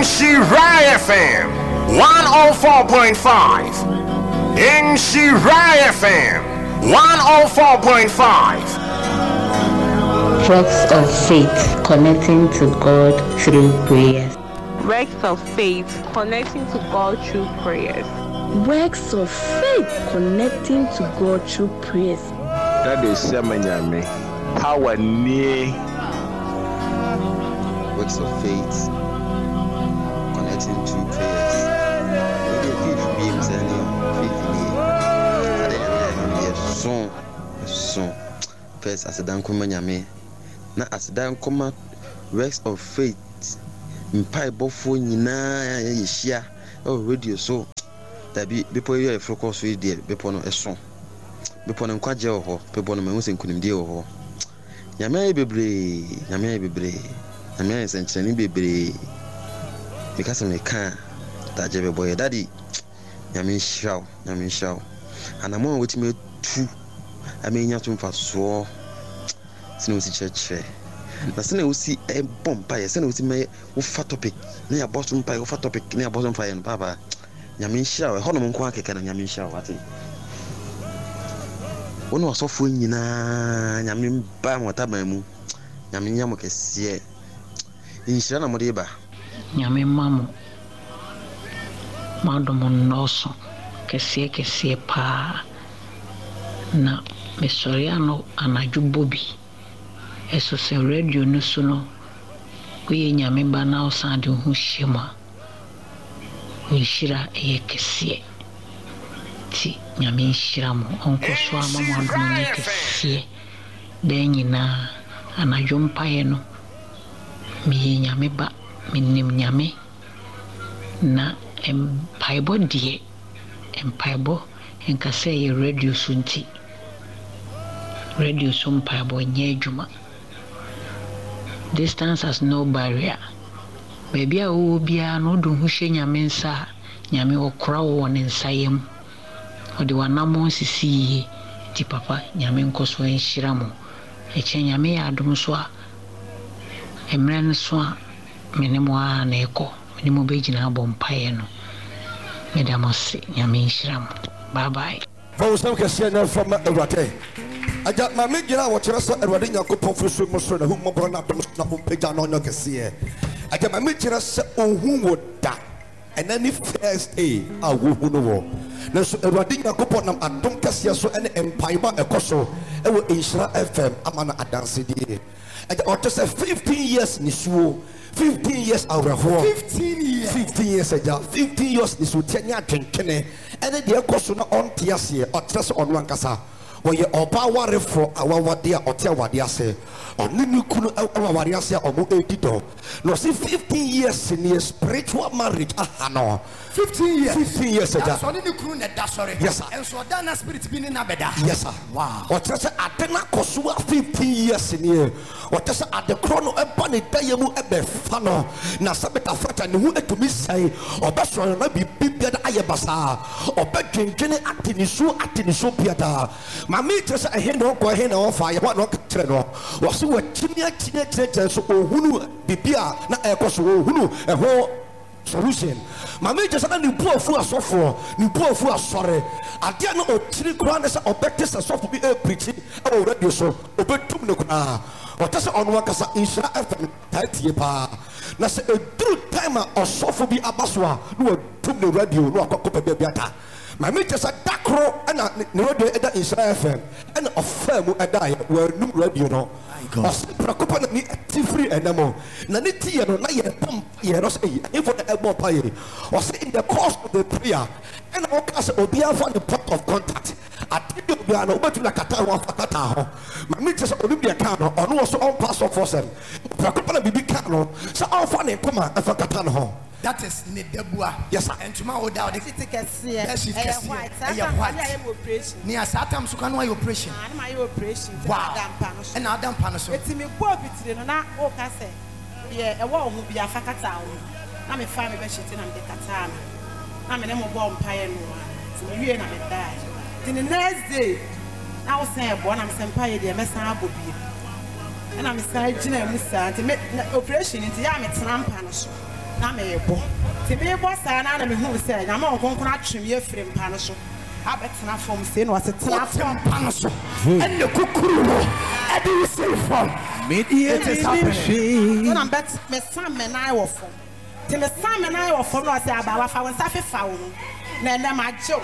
Shirai FM 104.5. In Shirai FM 104.5. Works of faith connecting to God through prayers. Works of faith connecting to God through prayers. Works of faith connecting to God through prayers. That is Semanyame. Power near. Works of faith connecting to prayers. Song. First, as a dankoma nyame. Na as a dankoma works of faith. Mpai bofo nyina yeshia. Oh radio so. Dabi bepo ye focus we there bepo no eso. Bepo no nkwaje ho, bepo no mahu senkunimdie ho. Nyame bebre. Nyame senchani bebre. Because me kan daje be boy daddy. Nyame shaw. And I'm on with me too. I mean nya tumfa so. Sino si church. Na sene wo si bomba ye sene wo si me wo fa topic na ya boss mpa wo fa topic na ya boss mpa ye no baba nyame nhira we hono nko akeka na nyame nhira wate wono osofo nyina nyame mba mota ba mu nyame nyamo kese nhira na mode ba Nyame mamo madomo noso kese pa na mesoriano anaju bobi eso se radio no so no we nyame ba na osande hu hima nhira kese ti nyame nhira mo onko so amamo adomo kese den nyina anaju mpaye no mi nyame ba minim nyame na empaibo die empaibo enkase ye radio sunti radio so mpaibo nye adwuma. Distance has no barrier. Baby a wo bia no do hu hye nyame nsa nyame okra wo ne nsa yem odi wanamo sisi ti papa nyame nkoso enhyira mo eche nyame ya adom so a emre no so a menemo a na eko menemo begina abompaye no medamose nyame enhyira mo. Bye bye. Vamos que se na from Erwate aja ma me gina wo kire so Erwade Nyankopon fuso mo so na hu mo bro na dom na bompeja no nyo kese aja ma me kire se ohun wo da and any first a wo hu no wo na so Erwade Nyankopon nam adom kese so ene empaiba ekoso e wo Inshira FM amana adanse die aja o to say 15 years ni suo 15 years awreho 15 years aja 15 years ni so tianya twenkene ene de ekoso na on tiase o trese on wankasa oye oba ware for awawade a ote awade ase onini kunu awawade ase omo edido no see 15 years in spiritual marriage no 15 years aja so onini kunu na da sorry yes sir and so that na spirit bi ni na beda yes sir wow o trese adena koso 15 years in here o trese ade krono eba ne dayemu ebe fa no na sabeta fata ne hu etumi sai obeso na bibia da ayebasa obedwendwene atinisu piada mami trese eheno ko eheno fa ye no kire no wo se wa tinia so ohunu bibia na ekoso ohunu eho solution mami just na ni buofu asore adia no otiri kura na se obekte asofo bi preach e radio so obetum ne kuna otase onwa kasa Inshira FM tatie pa na se eduru time asofo bi abasoa no otum ne radio no akokopa bia biata mami just dakro na ne radio eda Inshira FM and ofam eda wa num radio no oseprakopa na ni tifri enamo na ni tie no na ye pom ye no say if the elbow pay was in the course of the prayer and o case obi afa the point of contact atido obi ana obetu na kata wa fakata ho mami just obi bia kan no ono so on pass of force prakopa na bibi kan no so afa na koma fakata no ho. That is Nedebua. Yes, sir. And tomorrow down the City Cassia. Yes, White. Operation. Near Satam Sukanwa operation. My operation. Wow. And Adam Panaso. It's me go between na o kase. Yeah, a wall will be a fakata. I'm a family beshit and the katana. I'm an emo bomb pie and one. So you and I die. Then the next day, I was saying, born I'm senpai, the Messa Bobby. And I'm saying, Gina, Mister, to make operation into Yamit Rampanaso. na me bo ti me bo sa na me hu se na ma onkonkona atwem ye firi mpa no so abetena fom se no asetena fom mpa no so enne kukuru no ade we say from it is happening. na bet me sam me na wo fom ti me sam me na wo fom no se aba wa fa won sa fefa wo na enne ma jo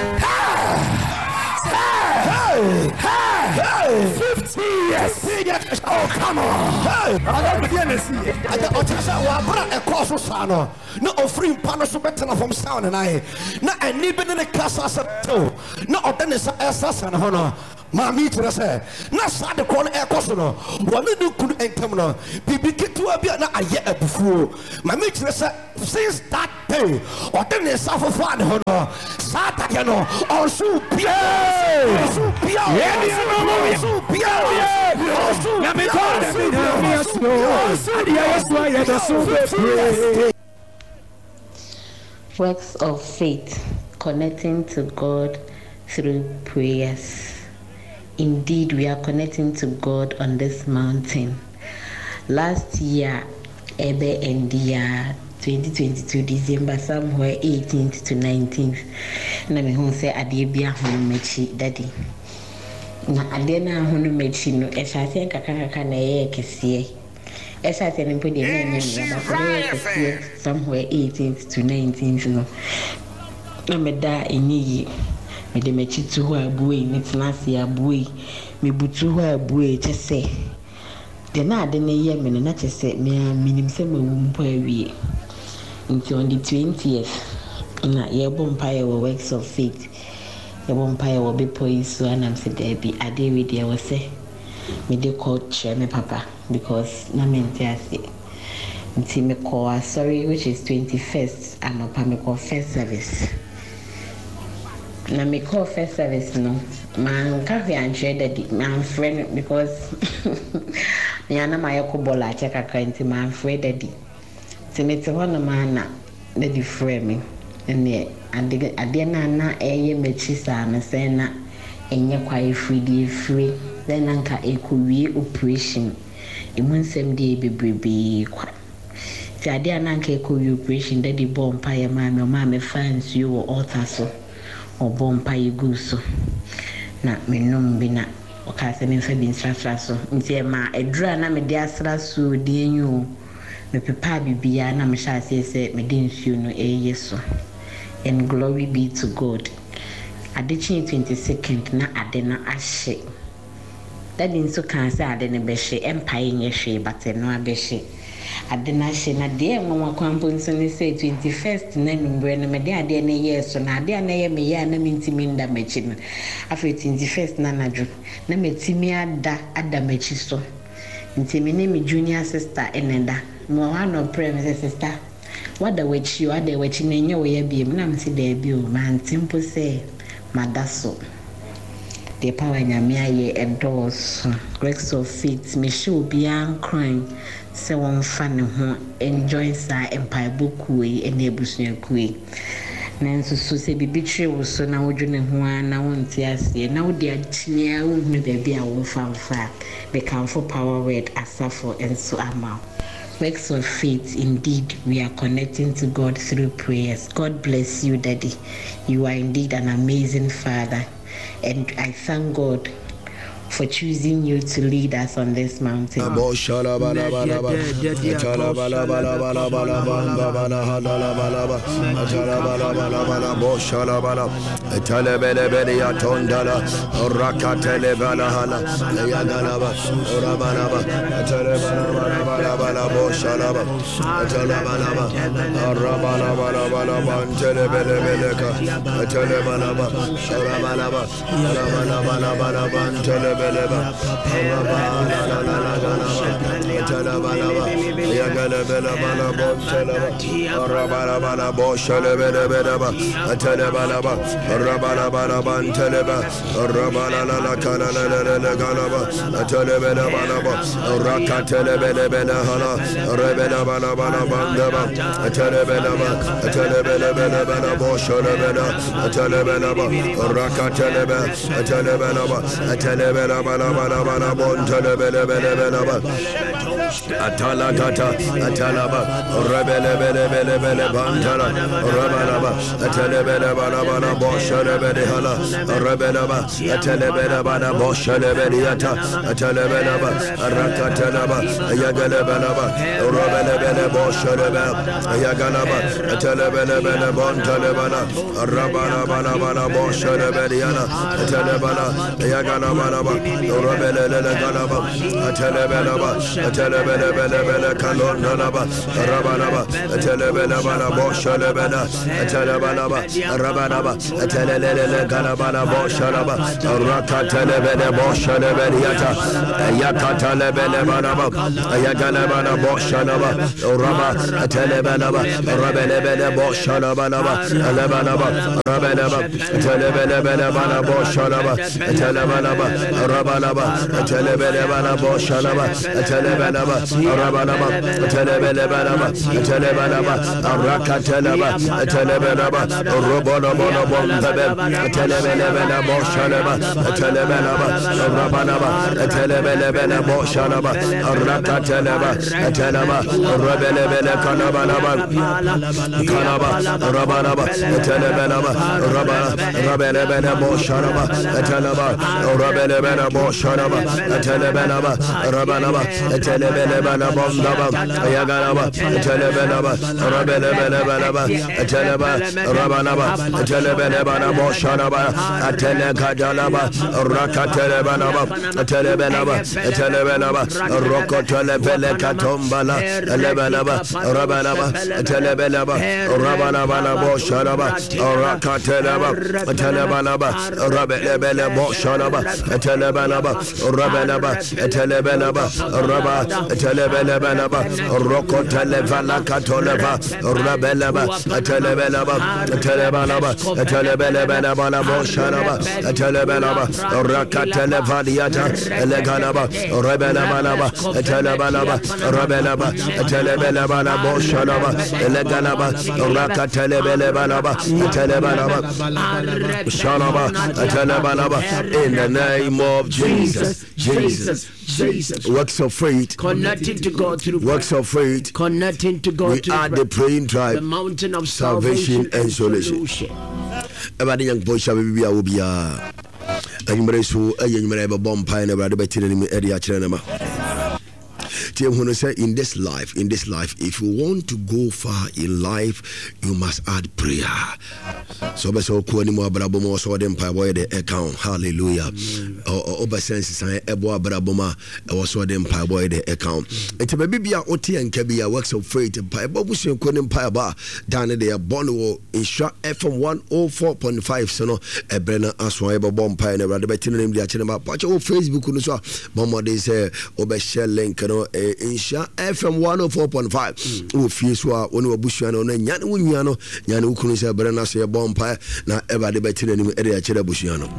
50 years. Oh, come on. I just want a course of Sano. No offering panos better from sound and I. Not a nibble in a class as a toe. No, then it's a assassin honor. Mammy to say, not sad the corner air costono. One new could enter. Bibi to a bit not a year before. Mammy to say, since that day, or then it's suffer fun honor. Satayano, or soup. Works of faith, connecting to God through prayers. Indeed, we are connecting to God on this mountain. Last year, Ebe and 2022 December, somewhere 18th to 19th. Na me hon say ade bia hon mechi daddy. Na ade na hon mechi no e sha se kakaka na ye kese. E sha se nimpo de na nyem somewhere 18th to 19th no. Na me da enyi me de mechi tu ho abuei ne tenase abuei me butu ho abuei chese. De na ade na ye me na chese me minim se mawumpo awie. Until on the 20th, na yebo mpaye wo works of faith. Yebo mpaye wo be poiso anam se debi ade we dey wo se me dey call chair me papa because na me ntiase. Nti me call sorry which is 21st anopa me call first service. Na me call first service no. Man ka fi anche daddy man friend because me ana ma yeko bola check account man friend daddy. Timete hono mana na di frame ene ade na eye mechi sa me se na enye kwai free then anka ekowie operation emunsem de bebrebe kwa ti ade anka ekowie operation de bompa ya mama fans you wo altar so obompa yeguso na menom bi na okase me fa bi nsrasra so nti ma edura na me de asra so de enyu me papa bibia na me sha say me dey nsuo no yeso and glory be to God. Adichi 22nd na ade na ahye that means so can say ade ne be hye empire nye hwe but no abehye ade na hye na de enwa kwampo nso ne say 21st na numbre na me de ade na yeso na ade na ye me ya na me ntimi nda mechi no after 21st na nadwo na metimi ada mechi so ntimi ne me junior sister enenda mo no pray me sister what the which you are the which nenye we ya biem na mse da bi o man simple say madaso the power nyame aye endorse works of faith me show beyond crime say one fan ho enjoy sa empire boku e enebusu akue nanso so se bibitwe wo so na wodwene ho na wonti ase na wodi achinia wo me baabi a wo fanfa the comfort power word asafo enso ama. Works of faith, indeed, we are connecting to God through prayers. God bless you, Daddy. You are indeed an amazing father. And I thank God for choosing you to lead us on this mountain. Beleba, Atala Gata, Atalaba, Rebele Bele Bele Bele Bantala, Rabanaba, Atelebele Banabana, Bosha Rebele Hala, Rebelaba, Atelebele Bana, Bosha Rebeliata, Atelebelaba, Rakatanaba, Yagalebanaba, Rebele Bele Bosha Rebel, Yaganaba, Atelebele Bele Bontalebana, Rabana Banabana, Bosha Rebeliana, Atelebana, Yaganabanaba, Rebele Ganaba, Atelebelaba, Atelebele Kalonaba, Rabanaba, Atelebelabana, Boshalabana, Atelebanaba, Rabanaba, Atelele Galabana, Boshalaba, Rakatelebele, Boshalabaniata, Yakatalebelebanaba, Ayagalabana, Boshalaba, Raba, Atelebelaba, Rabelebele, Boshalabanaba, Alebanaba, Rabanaba, Atelebelebana, Boshalaba, Atelebanaba, Rabanaba, Atelebelebana, Boshalaba, Atelebelaba, Rabanaba, Atelebelebana, Atelebelaba, Rakateleba, Atelebelaba, Robonobono, Atelebelebana, Boshalaba, Atelebelaba, Rabanaba, Atelebelebana, Boshalaba, Rakateleba, Ateleba, Rebelebele, Kanabanaba, Kanaba, Rabanaba, Atelebelaba, Rabelebele, Boshalaba, Ateleba, Rebelebele, Boshalaba, Atelebelaba, Rabanaba, Atelebelebana, Bondaba, Yaganaba, Atelebelaba, Rabelebelebeleba, Ateleba, Rabanaba, Atelebelebana, Boshalaba, Atelekadalaba, Rakatelebanaba, Atelebelaba, Atelebelaba, Rokotelebele Katombala, Elebelaba, Rabanaba, Atelebelaba, Rabanabana, Boshalaba, Rakateleba, Atelebelaba, Rabelebele, Boshalaba, Atelebelaba, Rabelaba, Atelebelaba, Raba, Atelebelebelaba, Rokotelevala Katoleva, Rabelaba, Atelebelaba, Atelebelaba, Atelebelebelaba, Boshalaba, Atelebelaba, Rakatelevadiata, Eleganaba, Rebelabanaba, Atelebelaba, Rebelaba, Atelebelebana, Boshalaba, Eleganaba, Rakatelebelebelaba, Atelebelaba, Shalaba, Atelebelaba, in the name of Jesus. Works of faith, connecting to God through works of faith, connecting to God we through are the praying tribe, the mountain of salvation and solution. Everybody young boy shall be a wubia. And you may so a young man ever bomb pine about the better than area chenema. In this life, if you want to go far in life, you must add prayer. So beso ko ni mo abrabo mo so dem pa boy the account. Hallelujah. Oba sense ebo abrabo ma e wo so dem pa boy the account. Enti be bia oti anka bia works of faith pa ebo busu ko ni pa ba dan de born wo insha FM 104.5 so no e brena aso e bo pa na brade betin nem dia chene ma pa o Facebook no so momo dey say oba share link no insha FM 104.5 o fie so a woni obusu no nyane wunya no nyane wukunu se brena so e bo pa na everybody betin nem e dia chene busu no.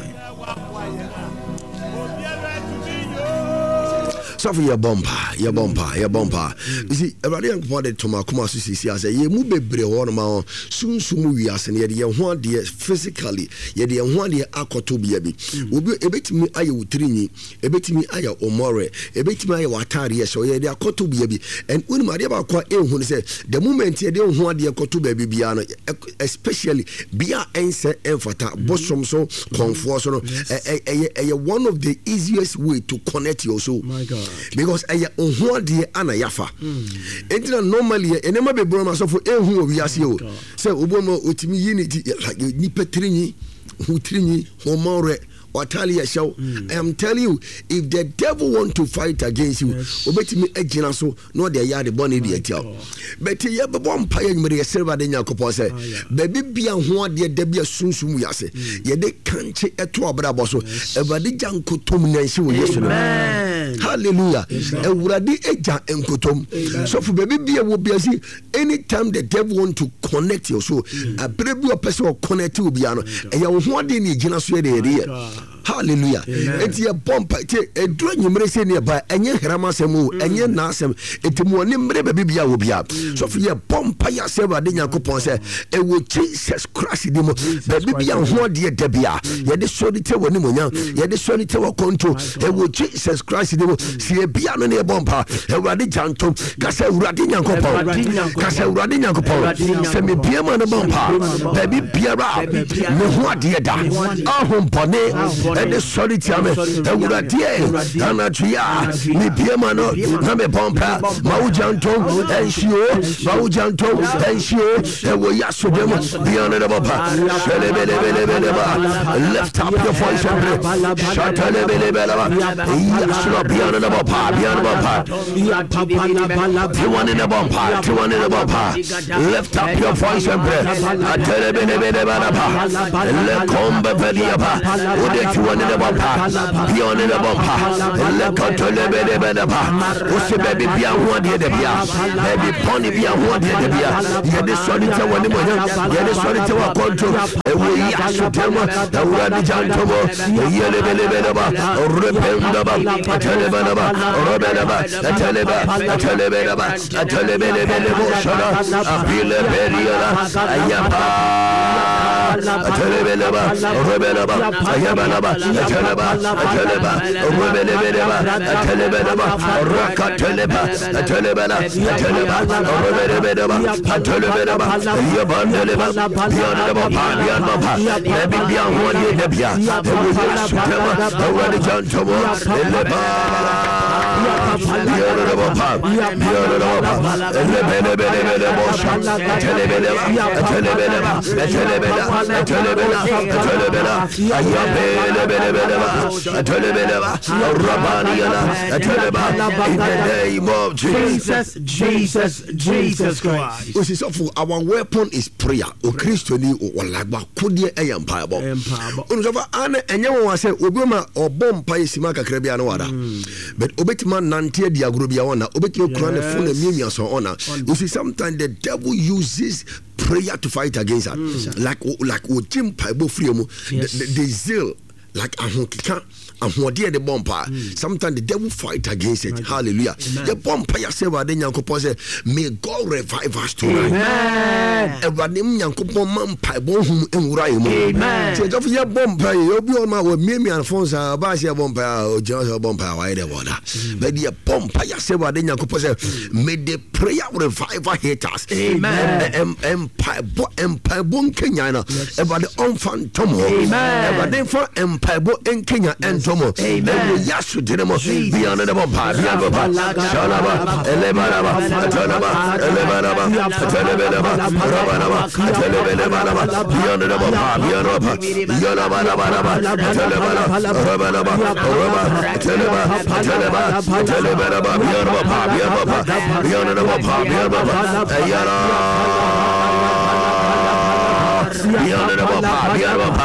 So for your bumper. You see, everybody young people to my come see as a ye move bebre one ma soon we as and ye one dear physically, ye the one dear akoto biabi. Ubi a bit me aye utrini, a bit me aye omore, a bit me aye watari, so ye the akoto biabi. And when Maria qua who say the moment ye don't want the akoto baby biano, especially bia ense enfata, bosom so comfort one of the easiest way to connect your soul. My God. Because I ohwadi ana yafa entina normally enema be bro masofo ehu obi ase o say obomo otimi unity like ni petrinyi hutrinyi homore watali show. I am telling you, if the devil want to fight against you, obetimi agina so no dey yard boni dey tell. But ye be bom paye nymere serva de nyakopo say baby bia ho ade de bia sunsum yase ye de kanche eto obrabo so ebade jankotom nanshi wo yesu no. Hallelujah. Ewurade eja enkotom. So for baby bia wo bia see anytime the devil want to connect your soul, a baby person connect you bia no e ye ho ade ni gina so ye dey. hallelujah enti ye bompa tie eduro nyimre se ne ba enye hrama sem o enye na asem enti mo ne mre ba bibia wo bia so fi ye bompa ya se ba de Nyankopon se e wo Jesus Christ di mo ba bibia ho de da bia ye de so de te woni monya ye de so de te wo konto e wo Jesus Christ di mo si e bia no ne bompa Ewurade jantom ka se Ewurade Nyankopon ka se Ewurade Nyankopon se me bia ma no bompa ba bibia me ho de da ahom bone and the solitary and a tria, me piemano, Name Pompa, Maujanto, and Shio, Maujanto, and Shio, and we yasu them beyond the Bopa. Lift up your voice and pray. Shut up, Yasu beyond the Bopa, beyond the Bopa. 2 in the Bopa, 2 in the Bopa. Lift up your voice and pray. I tell you, let come back. One in the bumper, beyond in the bumper, let go to the bed. What's the baby beyond one year? Baby pony beyond 1 year. You're the solitary one, you're the solitary control. We are to tell me that we are the gentleman, the yearly Beleba, or Rependaba, a Telebanaba, or Robenaba, a Telebaba, a Telebeleba, a Pileberia, a Yapa, a Telebelaba, Rebelaba, a Yabanaba. Teleba, Jesus Christ. Which is awful. Our weapon is prayer. O Christiani o lagba kodie empire. Unusova ane enyewo wase obema obompa isima kakra bia no wada. But obetima nante dia gro bia wona obetio kura ne phone miamia so ona. You see sometimes the devil uses prayer to fight against us. Like Jim Paibo Friamo, the zeal, like Ahokika. And what dear the bumper, sometimes the devil fight against it. Hallelujah. The bumper yourself, then Yanko say, may God revive us tonight. Amen. Evadim Yanko man paibo and Raimo. Amen. Say, of your bumper, you'll be on my way, Mimi and Fonsa, Basia bumper, or Johnson bumper, why the water. But the bumper yourself, then Yanko say, may the prayer revive our haters. Amen. Empire Kenya, about the unfun Tomo. Amen. About them for Empire in Kenya and Tomo. Amen. Yasu dinamo beyond the bomba, beyond the bomba, Shalaba, Elebanaba, Atanaba, Elebanaba, Atanaba, Rabanaba, Atanaba, beyond the bomba, beyond the bomba, Yalabanaba, Atanaba, Rabanaba, Raba, Atanaba, Atanaba, beyond the bomba, beyond the bomba, beyond the bomba, Ayala. Beyond the Bopa,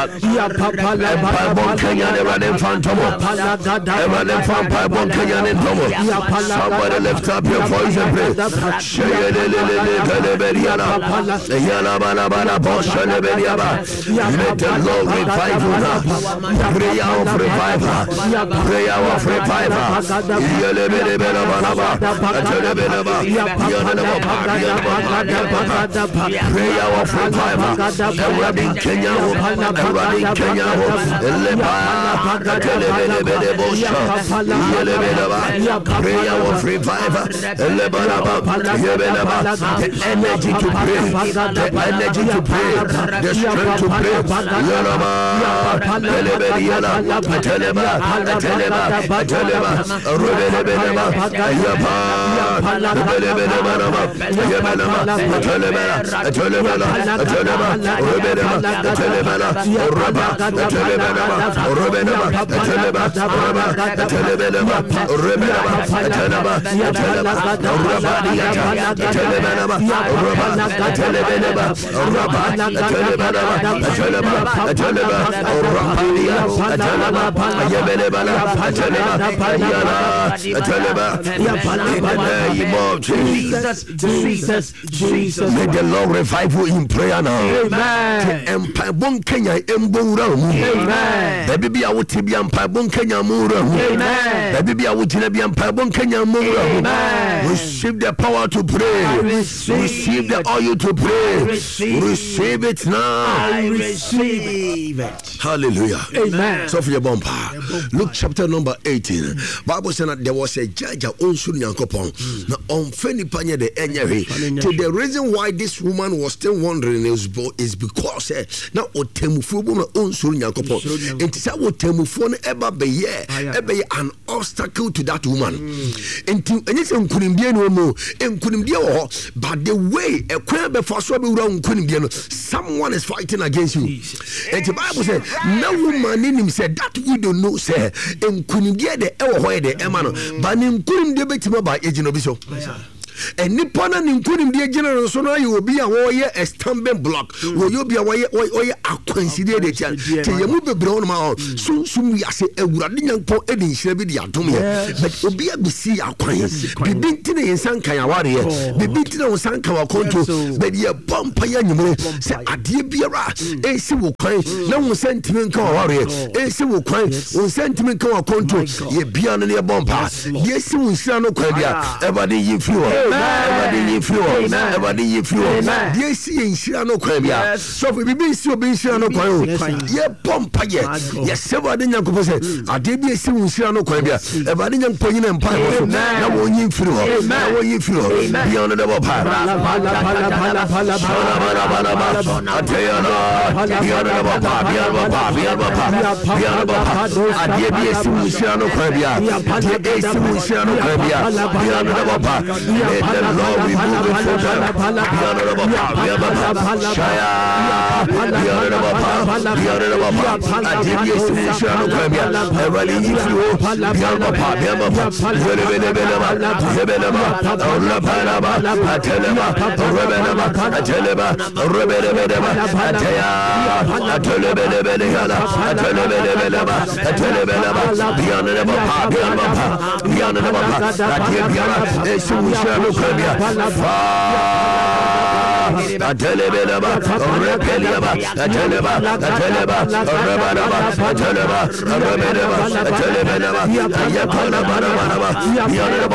Pabon Kenyan, Evan Fantomo, Evan Pabon Kenyan and Tomo. Somebody lift up your voice and pray. Let the Lord revive you now. Prayer of revival. Prayer of revival. Prayer of revival. Everybody Kenya, everybody Kenya, prayer of revival, the energy to pray, the strength to pray. Jesus. May the Lord revive you in prayer now. Amen. bon Kenya embowura mu baby bia wo te bia mpa bon Kenya mu wura mu baby bia wo gina bia mpa bon Kenya mu wura mu receive the power to pray receive the oil to pray receive it now I receive it. Hallelujah. Amen. So for your bumper Luke chapter number 18 Bible said that there was a judge onsu nyankopon na onfeni panye de enyehe to the reason why this woman was still wondering is because na otemufo bu na onsu nyankopon enti sa otemufo no eba beye an obstacle to that woman enti enye se nkunimdie no mu nkunimdie wo but the way ekwan be fa so be wura nkunimdie no someone is fighting against you enti Bible said no woman in him said that we don't know say nkunimdie de ewo ho de ema no but nkunimdie betima ba ejino bi so and nippon and including the general so now you will be a warrior a stumbling block will you be a warrior a considered it till you move the brown mouth soon we say a Radian po Eddie Shabby Atomia but will be a BC acquaintance be beaten in Sankaya warrior be beaten on Sankawa control but ye bump a say a dear beera a civil crime no sentiment call warrior a civil crime on sentiment call control ye beyond your bumper yes you shall no crabia everybody you feel everybody you feel yes in shano kwabia so we be so be shano kwayo ye pompa ye yes everybody nyankopose ade bi esi un shano kwabia everybody nyankopon yin empa na wonyin feel na wonyin feel beyond the bumper ade bi esi un shano kwabia ade esi un shano kwabia beyond the bumper the Lord we move it for them. Atelebeleba, repeliaba, ateleba, rebanaba, ateleba, rebeleba, atelebeleba, yakona baraba, yanaba,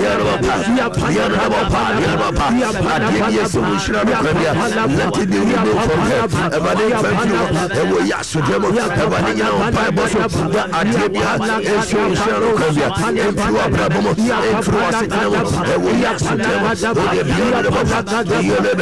adiye solution Kenya, let it be removed from them. Everybody thank you, and we yasudemo, everybody now Bible, Adibia, and solution Kenya, and through our problem, and through our signal, and we yasudemo, with the beauty of the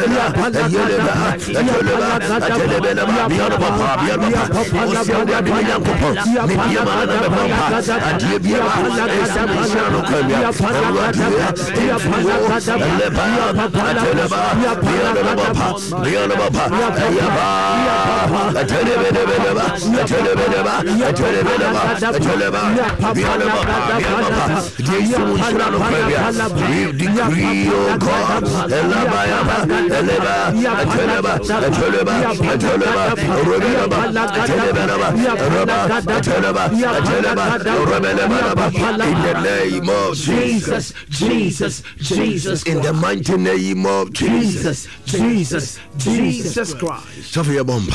in the name of Jesus, in the mighty name of Jesus Christ. So for your bumper.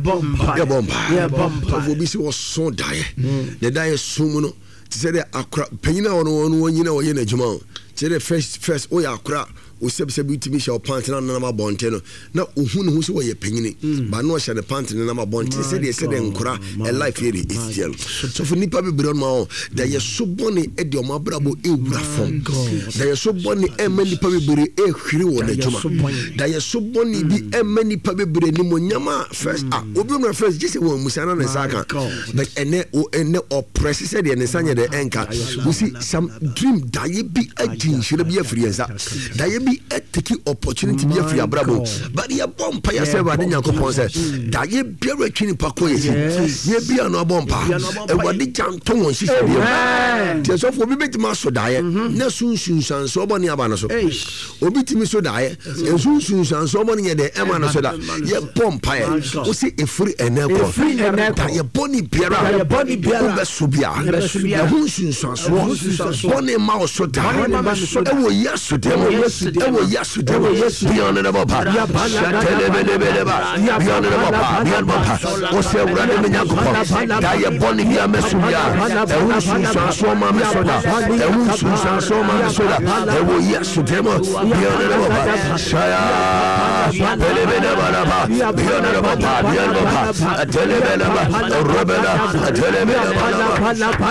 Obisi was so die. The die sumuno. Say the akra penina on you know in a juma. Say the first akra. Usebsebi timi sha pant na na mabonte no na ohunu hu so ye panyini ba no sha the pant na mabonte se de nkura a life here is still so for nipa be bron ma that ye so boni e de omabrabo e wura fom that ye so boni e mani pa be bere e hwiri wo na juma that ye so boni bi e mani pa be bere ni mo nyama first obi no first just wo musana na saka but ene oppress se de ne sanya de enka we see some dream that ye bi agin shire bi afrienza that ye be take opportunity be free abrabo but ye bompa ya se wade nyankopon se da ye biara twini pako ye bia no bompa e wade janto won hihye bia te so fo bi betima so da ye na sunsun san so boni aba no so obi timi so da ye sunsun san so boni ye de ema no so da ye bompa ye o se e free eneko da ye boni biara be so bia ye hunsun san so boni ma so da e wo yeso dem ewo yesu demo beyond the baba shatelebelebeleba beyond the baba beyond baba o se urade me nyankopon da ye boni bia mesuya ewu sunsanso ma mesoda ewu sunsanso ma mesoda ewo yesu demo beyond the baba shaya belebeleba beyond the baba beyond baba atelebeleba robela atelebeleba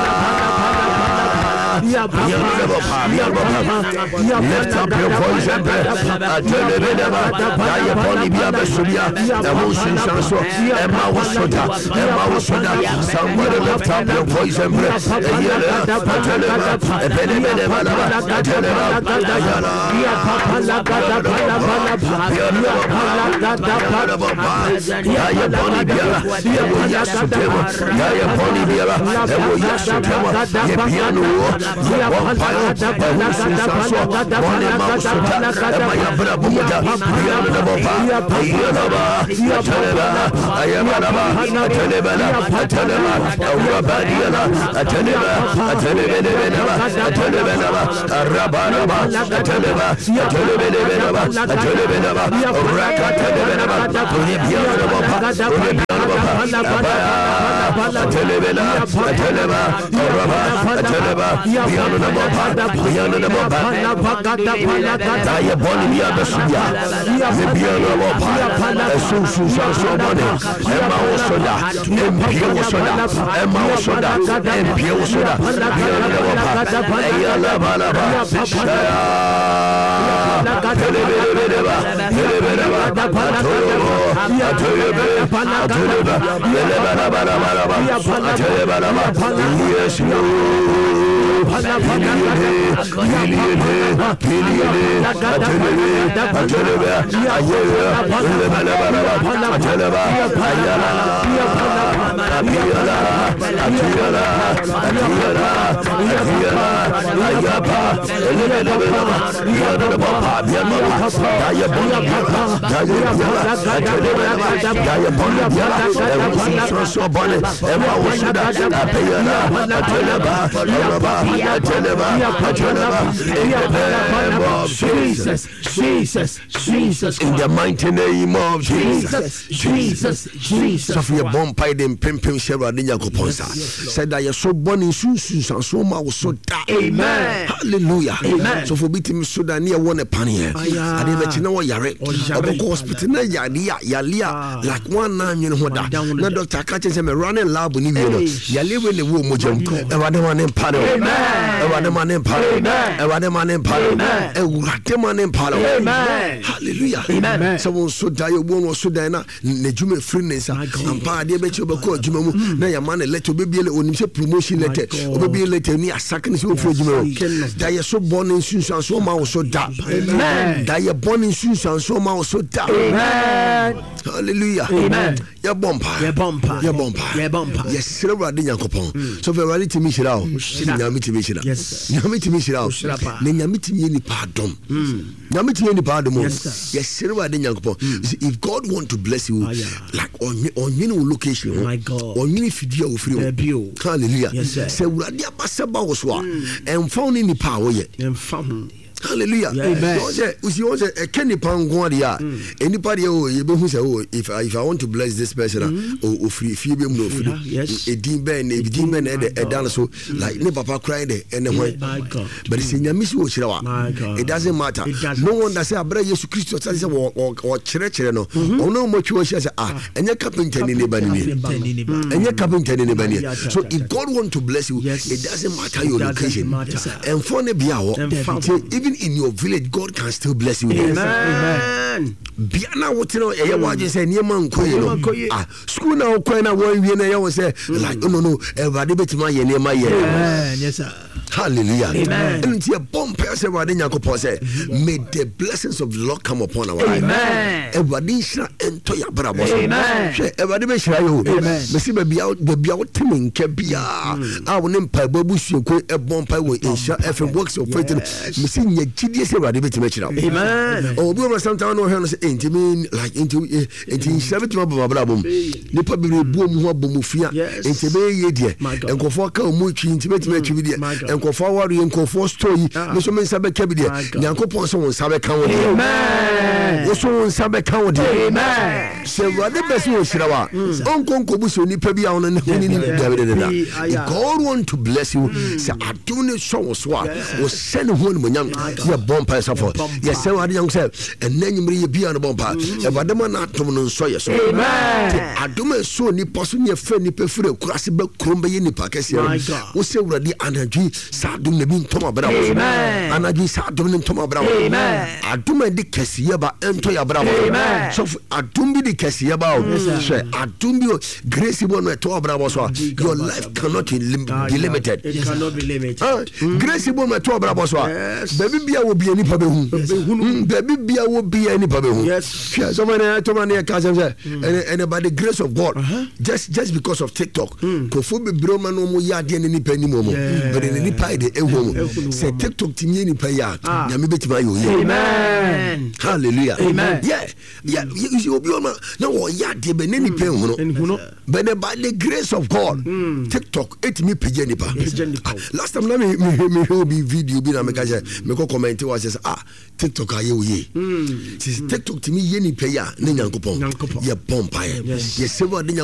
lift up your voice and pray. Somebody lift up your voice and pray. Jesus, in the mighty name of Jesus. So for your bomb pie them pimping shera de Nyankopon said that you so born in sunsun so ma wo so da. Amen. Hallelujah. Amen. So for bitim so da near one pan here. Ade be china wo yare. Oboko hospital na yalia like one na nyen ho da. Na doctor ka chen say me running lab ni wi no. Yale we ne wo mojam. E wa de man empire. Amen. E wa de man empire. Amen. E wa de man empire. Amen. E wa de man empire. Amen. Hallelujah. Amen. So won so da yo won so da na ne jume free nsa. Ampa ade be che obeko adwuma mu na ya man letter obebiele onim se promotion letter obebiele letter ni asakne se ofre adwuma da ye so born in sunsan so ma wo so da. Amen. Da ye born in sunsan so ma wo so da. Amen. Hallelujah. Amen. Ye bompa yes sira de Nyankopon so for reality mi shira o nyame ti mi shira nyame ti mi shira o ne nyame ti mi ni pardon nyame ti mi ni pardon yes sira de Nyankopon. If God want to bless you like on your location my God on your fidua o free hallelujah say urade abasaba wo so a emfa ni power ye emfa. Hallelujah. Amen. You say a Kenny Panguadia. Anybody if I want to bless this person or free no free. Yes. A demon a dance so like ne papa cry there and then but it's in your mission. It doesn't matter. No one that say Abra Jesus Christ or church no. Or no much you say and your carpenter in the bani. And your carpenter in the bani. So if God want to bless you, it doesn't matter your location. And for the biawo even in your village, God can still bless you. Amen. Biana what you know, say near man school now na one we say like no everybody bet my near my yes sir. Hallelujah. Amen. And your bomb person what Nyankopon say may the blessings of the Lord come upon our life. Amen. Everybody shall enter your brother. Amen. Everybody be shall you. Amen. Me see be out teaming kebia I will name pa babu su ko e bomb pa we insha FM works of faith me see nye gidie say everybody be to make it. Amen. Oh, we sometimes no hear say intimi like into seven to Brabum. Nipa be boom ho bomufia intebe ye de enkofo ka omutwi intime timi de enkofo wari enkofo story me so me sabe ka bi de nyankopon so won sabe ka wo de amen wo so won sabe ka wo de amen se wade besi wo shirawa onkonko bu so nipa bi a won ne huni ni da God want to bless you se adune so wo so a wo send ho ni monyam ye bompa safo ye se wade yang se enanyimri ye bia no bompa e wade ma na atom no so ye so amen adome so ni poso ni fe ni pefure kurase ba kromba ye ni pakese wo se wurade anadwi sa adom ne bi ntoma bra wo amen anadwi sa adom ne ntoma bra wo amen adome di kesiye ba ento ya bra wo amen so adom bi di kesiye ba wo so adom bi grace bo no to bra wo so your life cannot be limited. It cannot be limited. Grace bo no to bra wo so baby bia wo bia ni pa be hu baby bia wo bia ni pa be hu yes so many to many ka say and by the grace of God just because of TikTok kofo be bro man no mo ya de ni pa ni mo but ni pa de ehwo say TikTok ti ni pa ya na me betima yo amen hallelujah amen yeah you obi on na wo ya de be ni pa hu no but by the grace of God TikTok it me page ni pa last time na me be video bi na me ka say me ko comment was say TikTok aye oye TikTok ti me ye ni pa ya na nyankopon ye bompa ye se